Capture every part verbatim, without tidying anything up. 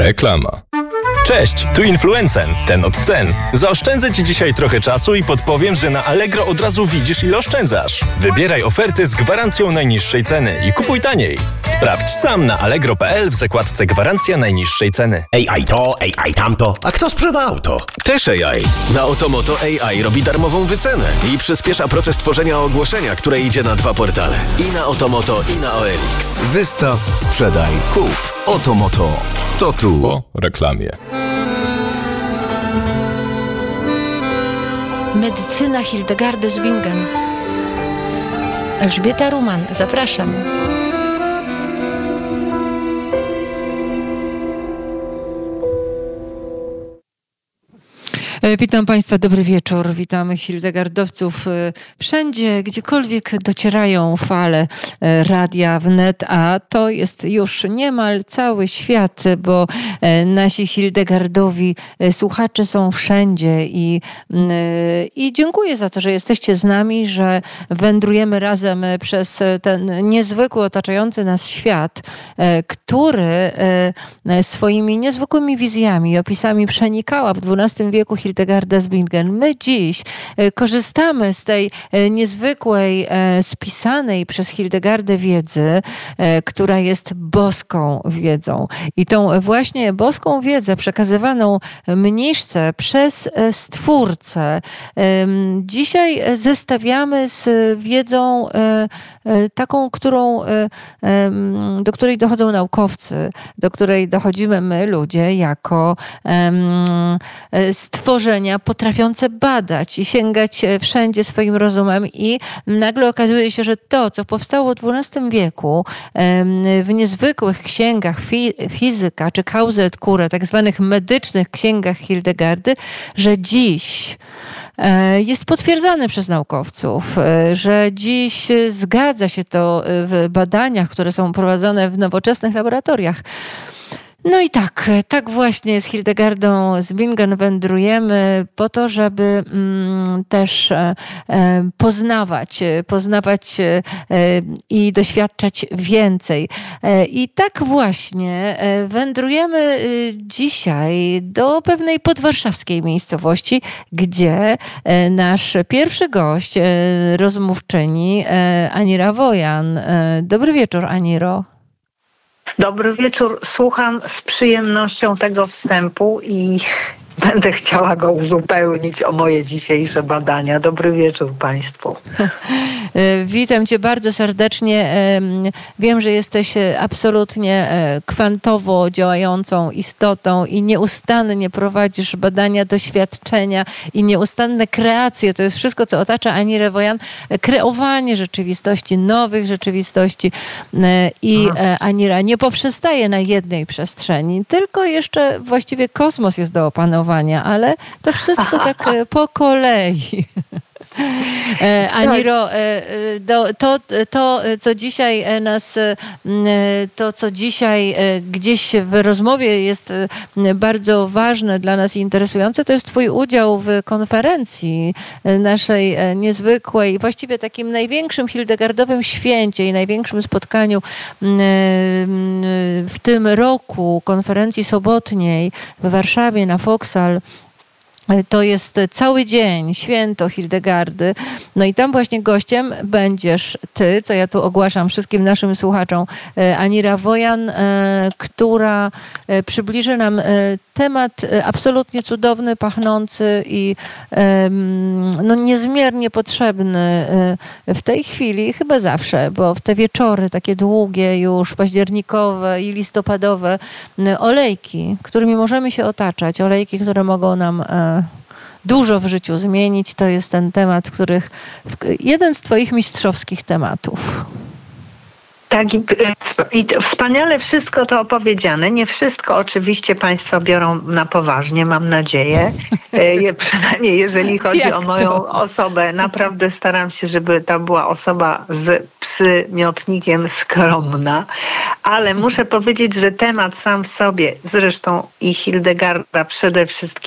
Reklama. Cześć, tu Influencen, ten od cen. Zaoszczędzę Ci dzisiaj trochę czasu i podpowiem, że na Allegro od razu widzisz, ile oszczędzasz. Wybieraj oferty z gwarancją najniższej ceny i kupuj taniej. Sprawdź sam na allegro kropka p l w zakładce Gwarancja najniższej ceny. A I to, A I tamto. A kto sprzeda auto? Też A I. Na Otomoto A I robi darmową wycenę i przyspiesza proces tworzenia ogłoszenia, które idzie na dwa portale. I na Otomoto, i na O L X. Wystaw, sprzedaj, kup. Otomoto. To tu. Po reklamie. Medycyna Hildegardy z Bingen. Elżbieta Ruman, zapraszam. Witam Państwa, dobry wieczór. Witamy hildegardowców wszędzie, gdziekolwiek docierają fale radia wnet, a to jest już niemal cały świat, bo nasi hildegardowi słuchacze są wszędzie i, i dziękuję za to, że jesteście z nami, że wędrujemy razem przez ten niezwykły otaczający nas świat, który swoimi niezwykłymi wizjami i opisami przenikała w dwunastym wieku Hildegarda z Bingen. My dziś korzystamy z tej niezwykłej, spisanej przez Hildegardę wiedzy, która jest boską wiedzą. I tą właśnie boską wiedzę przekazywaną mniszce przez Stwórcę dzisiaj zestawiamy z wiedzą taką, którą, do której dochodzą naukowcy, do której dochodzimy my, ludzie, jako stworzenia potrafiące badać i sięgać wszędzie swoim rozumem, i nagle okazuje się, że to, co powstało w dwunastym wieku w niezwykłych księgach fi- fizyka czy Causa et Cura, tak zwanych medycznych księgach Hildegardy, że dziś jest potwierdzane przez naukowców, że dziś zgadza się to w badaniach, które są prowadzone w nowoczesnych laboratoriach. No i tak, tak właśnie z Hildegardą z Bingen wędrujemy po to, żeby mm, też e, poznawać, poznawać e, i doświadczać więcej. E, I tak właśnie e, wędrujemy e, dzisiaj do pewnej podwarszawskiej miejscowości, gdzie e, nasz pierwszy gość, e, rozmówczyni, e, Anira Wojan. E, dobry wieczór, Aniro. Dobry wieczór. Słucham z przyjemnością tego wstępu i będę chciała go uzupełnić o moje dzisiejsze badania. Dobry wieczór Państwu. Witam Cię bardzo serdecznie. Wiem, że jesteś absolutnie kwantowo działającą istotą i nieustannie prowadzisz badania, doświadczenia i nieustanne kreacje. To jest wszystko, co otacza Anirę Wojan. Kreowanie rzeczywistości, nowych rzeczywistości. I Anira nie poprzestaje na jednej przestrzeni, tylko jeszcze właściwie kosmos jest do opanowania, ale to wszystko tak po kolei. Aniro, to, to, to, co dzisiaj nas, to, co dzisiaj gdzieś w rozmowie jest bardzo ważne dla nas i interesujące, to jest Twój udział w konferencji naszej niezwykłej, właściwie takim największym hildegardowym święcie i największym spotkaniu w tym roku, konferencji sobotniej w Warszawie na Foksal. To jest cały dzień, święto Hildegardy. No i tam właśnie gościem będziesz ty, co ja tu ogłaszam wszystkim naszym słuchaczom, Anira Wojan, która przybliży nam temat absolutnie cudowny, pachnący i no niezmiernie potrzebny w tej chwili, chyba zawsze, bo w te wieczory takie długie już, październikowe i listopadowe, olejki, którymi możemy się otaczać, olejki, które mogą nam dużo w życiu zmienić, to jest ten temat, których jeden z Twoich mistrzowskich tematów. Tak, i, i wspaniale wszystko to opowiedziane. Nie wszystko oczywiście Państwo biorą na poważnie, mam nadzieję. Je, przynajmniej jeżeli chodzi Jak o moją to? osobę. Naprawdę staram się, żeby to była osoba z przymiotnikiem skromna. Ale muszę powiedzieć, że temat sam w sobie, zresztą i Hildegarda przede wszystkim,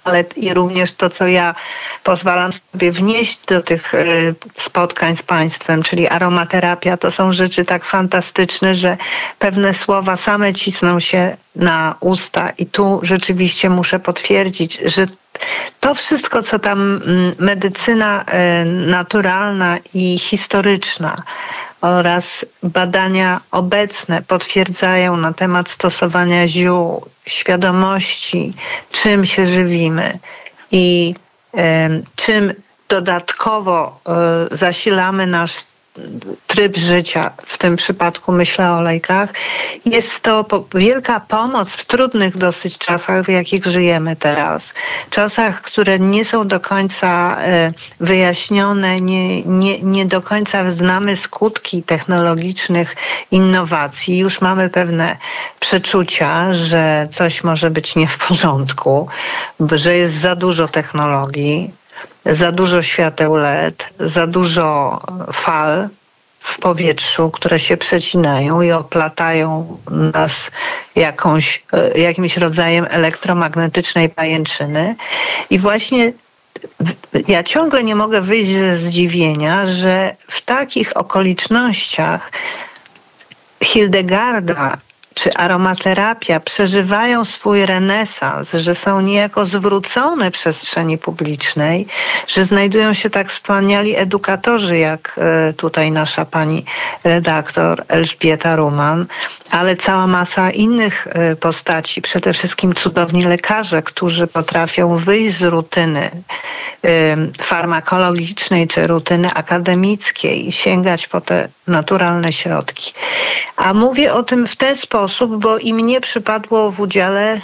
ale i również to, co ja pozwalam sobie wnieść do tych y, spotkań z Państwem, czyli aromaterapia, to są rzeczy tak fantastyczne, że pewne słowa same cisną się na usta i tu rzeczywiście muszę potwierdzić, że to wszystko, co tam medycyna y, naturalna i historyczna oraz badania obecne potwierdzają na temat stosowania ziół, świadomości, czym się żywimy i y, czym dodatkowo y, zasilamy nasz tryb życia, w tym przypadku myślę o olejkach, jest to po- wielka pomoc w trudnych dosyć czasach, w jakich żyjemy teraz. Czasach, które nie są do końca e, wyjaśnione, nie, nie, nie do końca znamy skutki technologicznych innowacji. Już mamy pewne przeczucia, że coś może być nie w porządku, że jest za dużo technologii, za dużo świateł L E D, za dużo fal w powietrzu, które się przecinają i oplatają nas jakąś, jakimś rodzajem elektromagnetycznej pajęczyny. I właśnie ja ciągle nie mogę wyjść ze zdziwienia, że w takich okolicznościach Hildegarda czy aromaterapia przeżywają swój renesans, że są niejako zwrócone przestrzeni publicznej, że znajdują się tak wspaniali edukatorzy, jak tutaj nasza pani redaktor Elżbieta Ruman, ale cała masa innych postaci, przede wszystkim cudowni lekarze, którzy potrafią wyjść z rutyny farmakologicznej czy rutyny akademickiej i sięgać po te naturalne środki. A mówię o tym w ten sposób, bo i mnie przypadło w udziale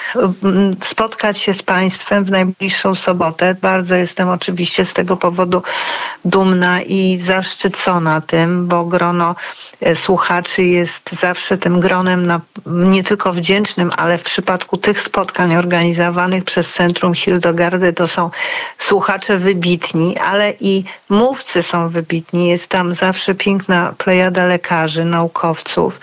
spotkać się z Państwem w najbliższą sobotę. Bardzo jestem oczywiście z tego powodu dumna i zaszczycona tym, bo grono słuchaczy jest zawsze tym gronem na, nie tylko wdzięcznym, ale w przypadku tych spotkań organizowanych przez Centrum Hildegardy to są słuchacze wybitni, ale i mówcy są wybitni. Jest tam zawsze piękna plejada lekarzy, naukowców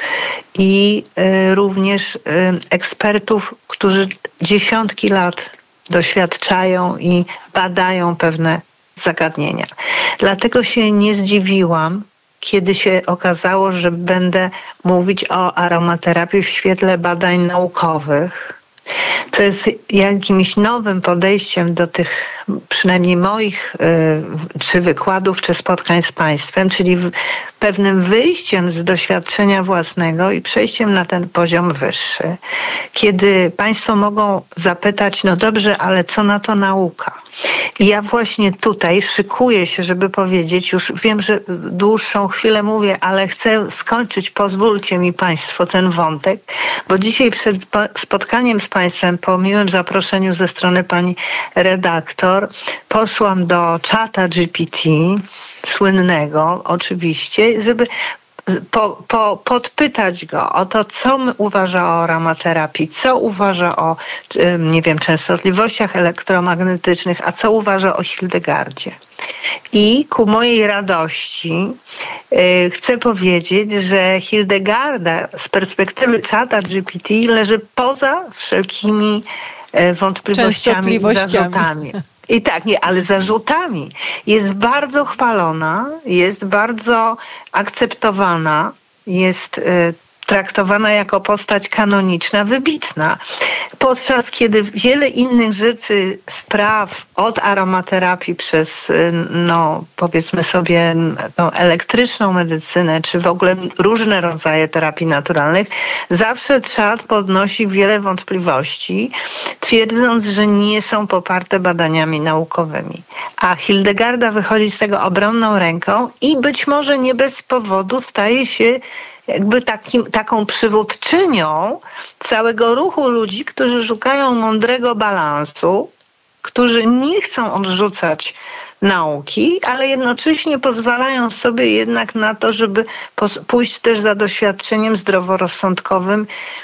i y, również y, ekspertów, którzy dziesiątki lat doświadczają i badają pewne zagadnienia. Dlatego się nie zdziwiłam, kiedy się okazało, że będę mówić o aromaterapii w świetle badań naukowych. To jest jakimś nowym podejściem do tych przynajmniej moich y, czy wykładów, czy spotkań z Państwem, czyli w, pewnym wyjściem z doświadczenia własnego i przejściem na ten poziom wyższy. Kiedy Państwo mogą zapytać, no dobrze, ale co na to nauka? I ja właśnie tutaj szykuję się, żeby powiedzieć, już wiem, że dłuższą chwilę mówię, ale chcę skończyć, pozwólcie mi Państwo ten wątek, bo dzisiaj przed spotkaniem z Państwem, po miłym zaproszeniu ze strony pani redaktor, poszłam do czata G P T, słynnego oczywiście, żeby Po, po, podpytać go o to, co uważa o aromaterapii, co uważa o, nie wiem, częstotliwościach elektromagnetycznych, a co uważa o Hildegardzie. I ku mojej radości yy, chcę powiedzieć, że Hildegarda z perspektywy czata G P T leży poza wszelkimi yy, wątpliwościami i zarzutami. I tak, nie, ale zarzutami. Jest bardzo chwalona, jest bardzo akceptowana, jest y, traktowana jako postać kanoniczna, wybitna. Podczas kiedy wiele innych rzeczy, spraw od aromaterapii przez, no powiedzmy sobie, tą elektryczną medycynę, czy w ogóle różne rodzaje terapii naturalnych, zawsze czat podnosi wiele wątpliwości, twierdząc, że nie są poparte badaniami naukowymi. A Hildegarda wychodzi z tego obronną ręką i być może nie bez powodu staje się jakby takim, taką przywódczynią całego ruchu ludzi, którzy szukają mądrego balansu, którzy nie chcą odrzucać nauki, ale jednocześnie pozwalają sobie jednak na to, żeby pójść też za doświadczeniem zdroworozsądkowym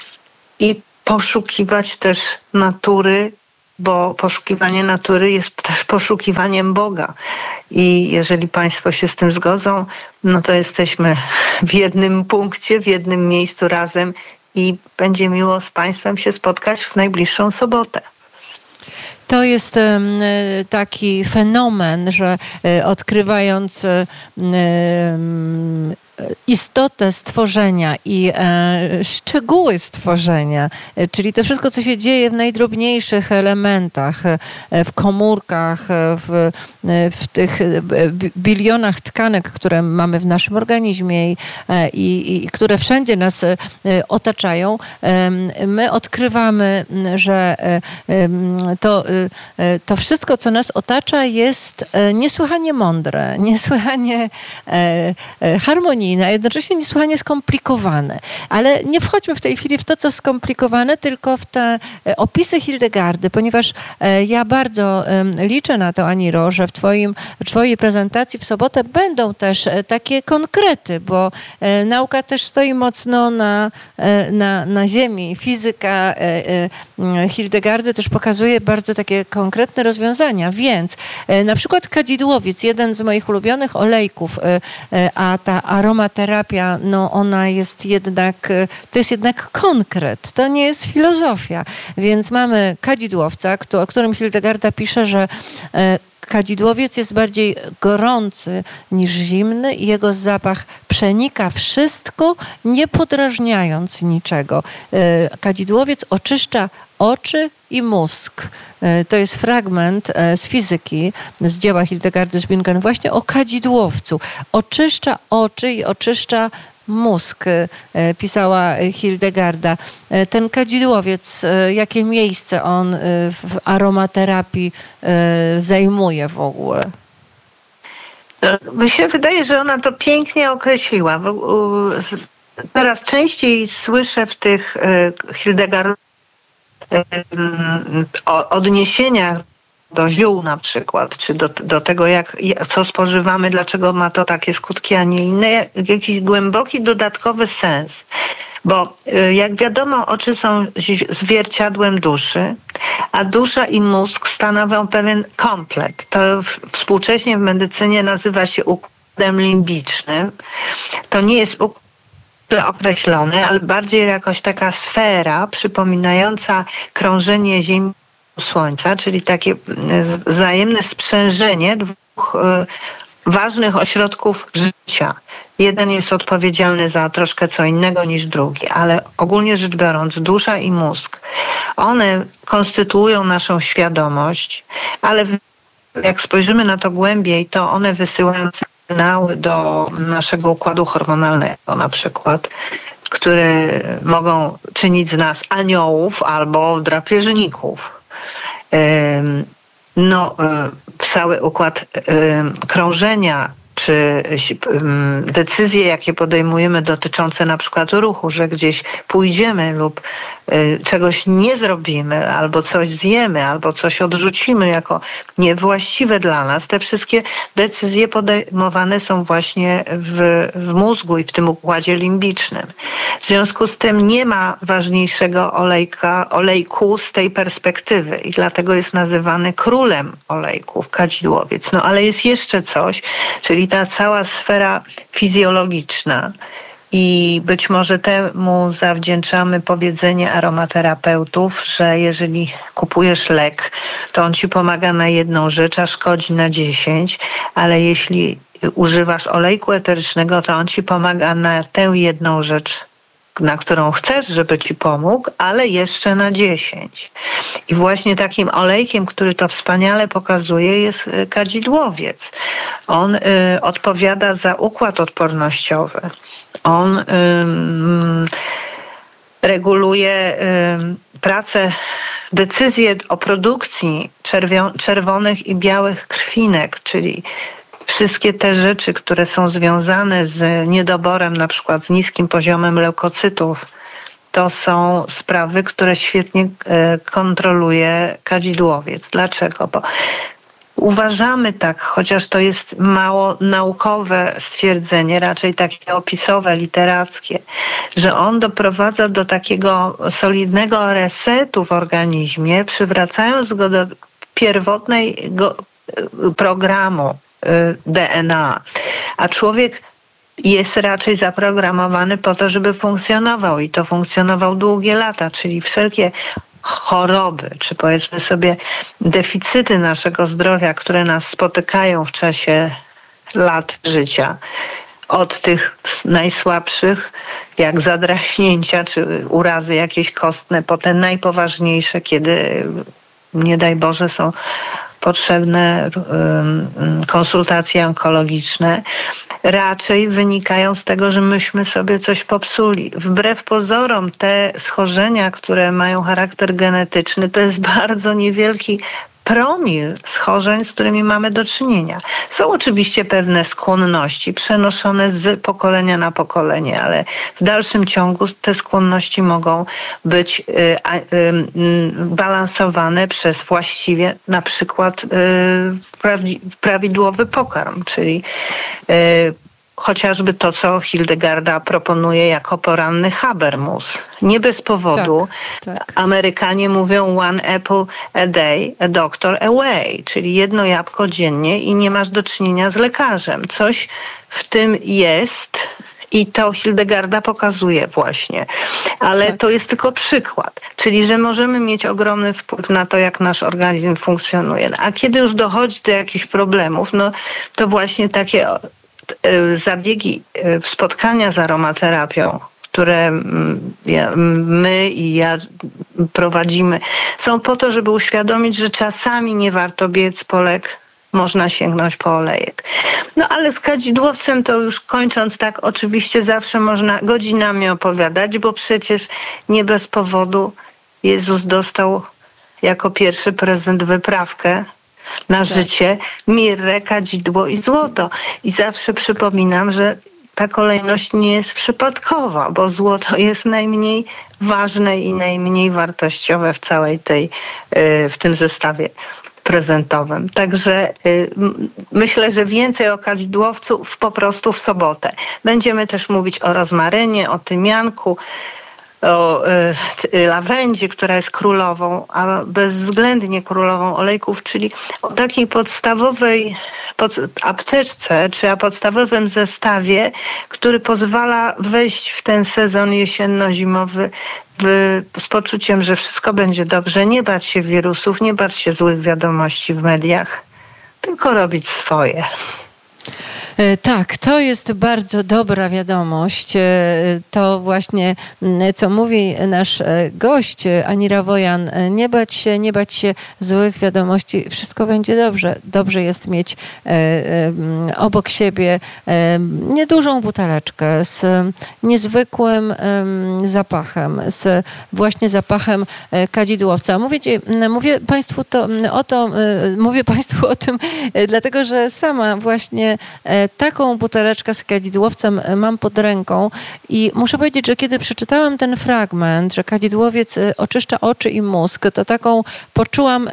i poszukiwać też natury, bo poszukiwanie natury jest też poszukiwaniem Boga. I jeżeli Państwo się z tym zgodzą, no to jesteśmy w jednym punkcie, w jednym miejscu razem i będzie miło z Państwem się spotkać w najbliższą sobotę. To jest um, taki fenomen, że um, odkrywając um, istotę stworzenia i e, szczegóły stworzenia, e, czyli to wszystko, co się dzieje w najdrobniejszych elementach, e, w komórkach, e, w, e, w tych e, bilionach tkanek, które mamy w naszym organizmie i, e, i, i które wszędzie nas e, otaczają, e, my odkrywamy, że e, e, to, e, to wszystko, co nas otacza, jest e, niesłychanie mądre, niesłychanie e, e, harmonijne, a jednocześnie niesłychanie skomplikowane. Ale nie wchodźmy w tej chwili w to, co skomplikowane, tylko w te opisy Hildegardy, ponieważ ja bardzo liczę na to, Aniro, że w, twoim, w twojej prezentacji w sobotę będą też takie konkrety, bo nauka też stoi mocno na, na, na ziemi. Fizyka Hildegardy też pokazuje bardzo takie konkretne rozwiązania, więc na przykład kadzidłowiec, jeden z moich ulubionych olejków, a ta aromaterapia, no ona jest jednak, to jest jednak konkret, to nie jest filozofia. Więc mamy kadzidłowca, o którym Hildegarda pisze, że kadzidłowiec jest bardziej gorący niż zimny i jego zapach przenika wszystko, nie podrażniając niczego. Kadzidłowiec oczyszcza oczy i mózg. To jest fragment z fizyki, z dzieła Hildegardy z Bingen, właśnie o kadzidłowcu. Oczyszcza oczy i oczyszcza mózg, pisała Hildegarda. Ten kadzidłowiec, jakie miejsce on w aromaterapii zajmuje w ogóle? Mi się wydaje, że ona to pięknie określiła. Coraz częściej słyszę w tych Hildegard odniesieniach do ziół na przykład, czy do, do tego, jak, co spożywamy, dlaczego ma to takie skutki, a nie inne, jakiś głęboki, dodatkowy sens. Bo jak wiadomo, oczy są zwierciadłem duszy, a dusza i mózg stanowią pewien komplet. To współcześnie w medycynie nazywa się układem limbicznym. To nie jest układ określony, ale bardziej jakoś taka sfera przypominająca krążenie Ziemi Słońca, czyli takie wzajemne sprzężenie dwóch ważnych ośrodków życia. Jeden jest odpowiedzialny za troszkę co innego niż drugi, ale ogólnie rzecz biorąc dusza i mózg, one konstytuują naszą świadomość, ale jak spojrzymy na to głębiej, to one wysyłają sygnały do naszego układu hormonalnego na przykład, które mogą czynić z nas aniołów albo drapieżników. No, cały układ krążenia czy decyzje, jakie podejmujemy dotyczące na przykład ruchu, że gdzieś pójdziemy lub czegoś nie zrobimy, albo coś zjemy, albo coś odrzucimy jako niewłaściwe dla nas, te wszystkie decyzje podejmowane są właśnie w, w mózgu i w tym układzie limbicznym. W związku z tym nie ma ważniejszego olejka, olejku z tej perspektywy i dlatego jest nazywany królem olejków, kadzidłowiec. No ale jest jeszcze coś, czyli ta cała sfera fizjologiczna i być może temu zawdzięczamy powiedzenie aromaterapeutów, że jeżeli kupujesz lek, to on ci pomaga na jedną rzecz, a szkodzi na dziesięć, ale jeśli używasz olejku eterycznego, to on ci pomaga na tę jedną rzecz, na którą chcesz, żeby ci pomógł, ale jeszcze na dziesięć. I właśnie takim olejkiem, który to wspaniale pokazuje, jest kadzidłowiec. On y, odpowiada za układ odpornościowy. On y, y, reguluje y, pracę, decyzje o produkcji czerwio- czerwonych i białych krwinek, czyli wszystkie te rzeczy, które są związane z niedoborem, na przykład z niskim poziomem leukocytów, to są sprawy, które świetnie kontroluje kadzidłowiec. Dlaczego? Bo uważamy tak, chociaż to jest mało naukowe stwierdzenie, raczej takie opisowe, literackie, że on doprowadza do takiego solidnego resetu w organizmie, przywracając go do pierwotnego programu D N A, a człowiek jest raczej zaprogramowany po to, żeby funkcjonował i to funkcjonował długie lata, czyli wszelkie choroby, czy powiedzmy sobie deficyty naszego zdrowia, które nas spotykają w czasie lat życia, od tych najsłabszych, jak zadraśnięcia czy urazy jakieś kostne, po te najpoważniejsze, kiedy nie daj Boże są potrzebne konsultacje onkologiczne, raczej wynikają z tego, że myśmy sobie coś popsuli. Wbrew pozorom te schorzenia, które mają charakter genetyczny, to jest bardzo niewielki promil schorzeń, z którymi mamy do czynienia. Są oczywiście pewne skłonności przenoszone z pokolenia na pokolenie, ale w dalszym ciągu te skłonności mogą być y, y, y, balansowane przez właściwie na przykład y, prawi, prawidłowy pokarm, czyli y, chociażby to, co Hildegarda proponuje jako poranny Habermus. Nie bez powodu tak, tak. Amerykanie mówią one apple a day, a doctor away, czyli jedno jabłko dziennie i nie masz do czynienia z lekarzem. Coś w tym jest i to Hildegarda pokazuje właśnie. Ale tak. to jest tylko przykład. Czyli, że możemy mieć ogromny wpływ na to, jak nasz organizm funkcjonuje. A kiedy już dochodzi do jakichś problemów, no to właśnie takie zabiegi, spotkania z aromaterapią, które my i ja prowadzimy, są po to, żeby uświadomić, że czasami nie warto biec po lek, można sięgnąć po olejek. No ale z kadzidłowcem to już kończąc tak, oczywiście zawsze można godzinami opowiadać, bo przecież nie bez powodu Jezus dostał jako pierwszy prezent wyprawkę na tak. życie, mirrę, kadzidło i złoto. I zawsze przypominam, że ta kolejność nie jest przypadkowa, bo złoto jest najmniej ważne i najmniej wartościowe w całej tej, w tym zestawie prezentowym. Także y, myślę, że więcej o kadzidłowcu po prostu w sobotę. Będziemy też mówić o rozmarynie, o tymianku, o y, lawendzie, która jest królową, a bezwzględnie królową olejków, czyli o takiej podstawowej pod apteczce, czy o podstawowym zestawie, który pozwala wejść w ten sezon jesienno-zimowy w, z poczuciem, że wszystko będzie dobrze, nie bać się wirusów, nie bać się złych wiadomości w mediach, tylko robić swoje. Tak, to jest bardzo dobra wiadomość. To właśnie, co mówi nasz gość, Anira Wojan. Nie bać się, nie bać się złych wiadomości. Wszystko będzie dobrze. Dobrze jest mieć obok siebie niedużą buteleczkę z niezwykłym zapachem, z właśnie zapachem kadzidłowca. Mówię, mówię Państwu to, o to, mówię Państwu o tym, dlatego że sama właśnie taką buteleczkę z kadzidłowcem mam pod ręką i muszę powiedzieć, że kiedy przeczytałam ten fragment, że kadzidłowiec oczyszcza oczy i mózg, to taką poczułam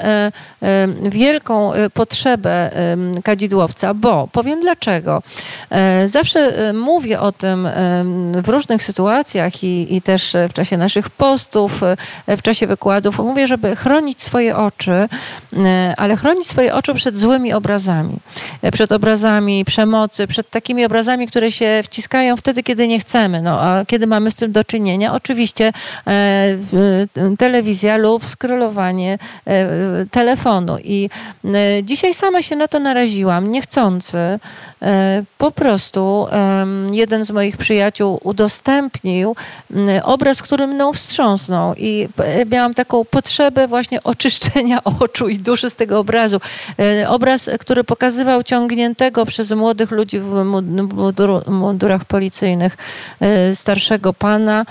wielką potrzebę kadzidłowca, bo powiem dlaczego. Zawsze mówię o tym w różnych sytuacjach i, i też w czasie naszych postów, w czasie wykładów. Mówię, żeby chronić swoje oczy, ale chronić swoje oczy przed złymi obrazami. Przed obrazami przemocy, przed takimi obrazami, które się wciskają wtedy, kiedy nie chcemy. No, a kiedy mamy z tym do czynienia? Oczywiście e, telewizja lub scrollowanie e, telefonu. I e, dzisiaj sama się na to naraziłam, niechcący. E, po prostu e, jeden z moich przyjaciół udostępnił e, obraz, który mną wstrząsnął i e, miałam taką potrzebę właśnie oczyszczenia oczu i duszy z tego obrazu. E, obraz, który pokazywał ciągniętego przez młodych ludzi w mundurach policyjnych starszego pana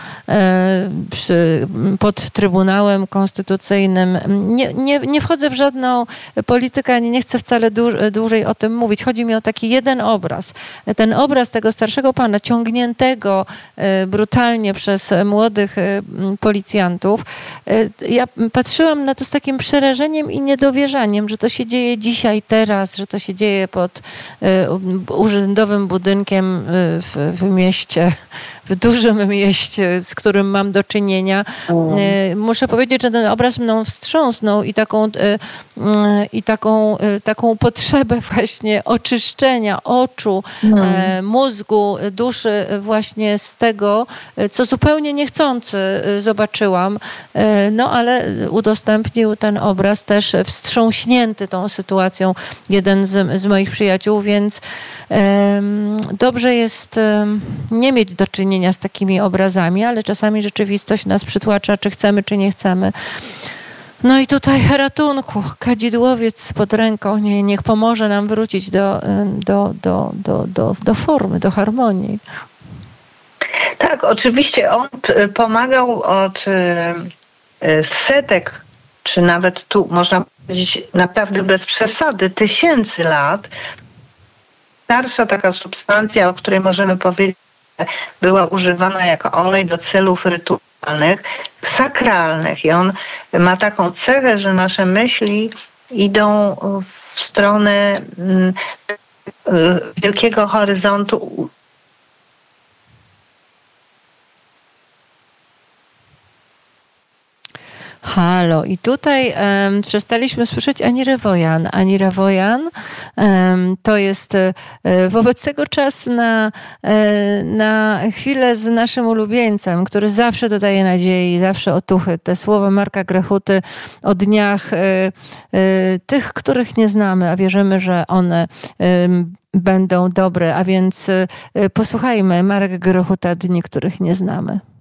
przy, pod Trybunałem Konstytucyjnym. Nie, nie, nie wchodzę w żadną politykę, ani nie chcę wcale dłużej o tym mówić. Chodzi mi o taki jeden obraz. Ten obraz tego starszego pana ciągniętego brutalnie przez młodych policjantów. Ja patrzyłam na to z takim przerażeniem i niedowierzaniem, że to się dzieje dzisiaj, teraz, że to się dzieje pod urzędowym budynkiem w, w mieście, w dużym mieście, z którym mam do czynienia. Mm. Muszę powiedzieć, że ten obraz mną wstrząsnął i taką, i taką, taką potrzebę właśnie oczyszczenia oczu, mm. mózgu, duszy właśnie z tego, co zupełnie niechcący zobaczyłam. No ale udostępnił ten obraz też wstrząśnięty tą sytuacją jeden z, z moich przyjaciół, więc um, dobrze jest um, nie mieć do czynienia z takimi obrazami, ale czasami rzeczywistość nas przytłacza, czy chcemy, czy nie chcemy. No i tutaj ratunku, kadzidłowiec pod ręką, nie, niech pomoże nam wrócić do, do, do, do, do, do formy, do harmonii. Tak, oczywiście on pomagał od setek, czy nawet tu można powiedzieć naprawdę bez przesady, tysięcy lat. Starsza taka substancja, o której możemy powiedzieć, była używana jako olej do celów rytualnych, sakralnych. I on ma taką cechę, że nasze myśli idą w stronę wielkiego horyzontu. Halo. I tutaj um, przestaliśmy słyszeć Ani Rewojan. Ani Rewojan um, to jest um, wobec tego czas na, um, na chwilę z naszym ulubieńcem, który zawsze dodaje nadziei, zawsze otuchy. Te słowa Marka Grechuty o dniach um, um, tych, których nie znamy, a wierzymy, że one um, będą dobre. A więc um, posłuchajmy Marek Grechuta, dni, których nie znamy.